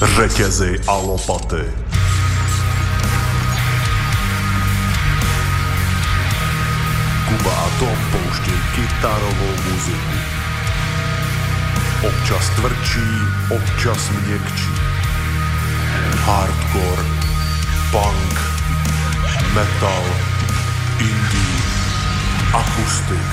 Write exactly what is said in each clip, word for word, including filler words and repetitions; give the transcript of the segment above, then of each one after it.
Řetězy a lopaty. Kuba a Tom pouštěj kytarovou muziku. Občas tvrdší, občas měkčí. Hardcore, punk, metal, indie, akustik.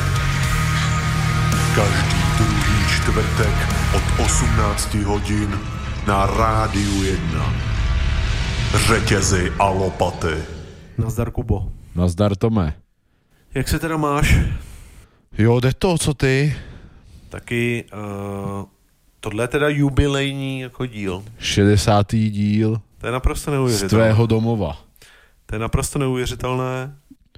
Každý druhý čtvrtek od osmnácti hodin na Rádiu jedna. Řetězy a lopaty. Nazdar, Kubo. Nazdar, Tome. Jak se teda máš? Jo, jde to, co ty? Taky uh, tohle je teda jubilejní jako díl. šedesátý díl. To je naprosto neuvěřitelné. Z tvého domova. To je naprosto neuvěřitelné.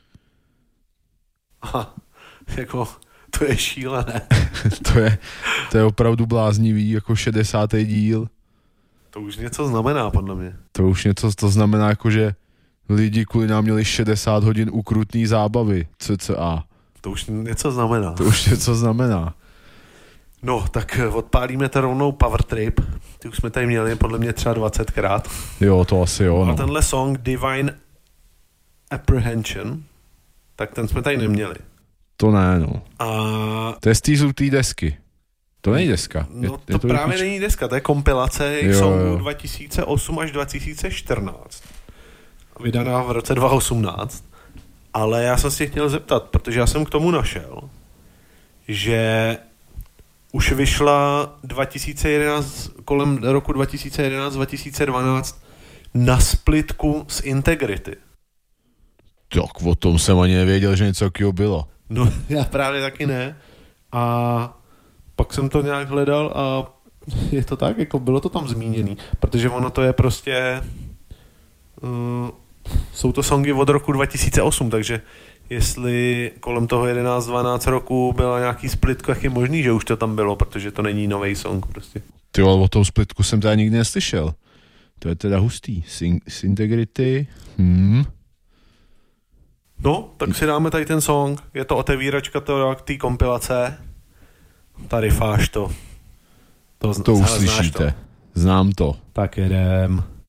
Aha, jako, to je šílené. to, je, to je opravdu bláznivý, jako šedesátý díl. To už něco znamená, podle mě. To už něco, to znamená jako, že lidi kvůli nám měli šedesát hodin ukrutný zábavy, cca. To už něco znamená. To už něco znamená. No, tak odpálíme to rovnou Power Trip. Ty už jsme tady měli podle mě třeba dvacetkrát. Jo, to asi jo, no. A tenhle song Divine Apprehension, tak ten jsme tady neměli. To ne, no. A... To je z té žluté desky. To není deska. No je, to, je to právě vypíč... není deska, to je kompilace jo, songů jo. dva tisíce osm až dva tisíce čtrnáct. Vydaná v roce dva tisíce osmnáct. Ale já jsem si chtěl zeptat, protože já jsem k tomu našel, že už vyšla dva tisíce jedenáct, kolem roku dva tisíce jedenáct dva tisíce dvanáct na splitku z Integrity. Tak o tom jsem ani nevěděl, že něco takového bylo. No, já právě taky ne. A pak jsem to nějak hledal a je to tak, jako bylo to tam zmíněný, protože ono to je prostě uh, jsou to songy od roku dva tisíce osm, takže jestli kolem toho jedenáct dvanáct roku byla nějaký split, jak je možný, že už to tam bylo, protože to není nový song prostě. Ty ale o tom splitku jsem teda nikdy neslyšel. To je teda hustý. Z Integrity. Hmm. No, tak si dáme tady ten song. Je to otevíračka té kompilace. Tady fáš to. To, to uslyšíte. Znám to. Tak jedem.